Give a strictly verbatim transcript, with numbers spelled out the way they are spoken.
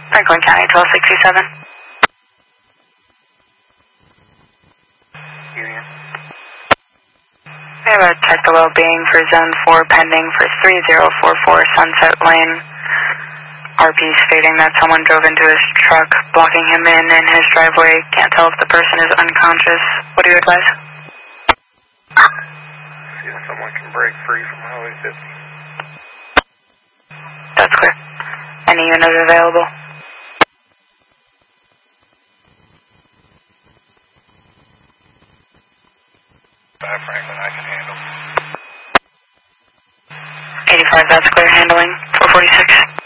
Franklin County, twelve sixty-seven. Union. We have a check the well-being for zone four pending for three zero four four Sunset Lane. R P stating that someone drove into his truck, blocking him in in his driveway. Can't tell if the person is unconscious. What do you advise? See if someone can break free from Highway fifty. That's clear. Any unit available? five Franklin, I can handle. eighty-five, that's clear. Handling. four forty-six.